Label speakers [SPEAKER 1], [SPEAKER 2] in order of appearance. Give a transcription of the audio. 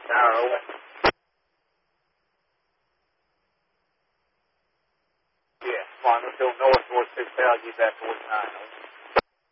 [SPEAKER 1] Tower, over. Yeah, flying until north, 6,000, get back 49, over.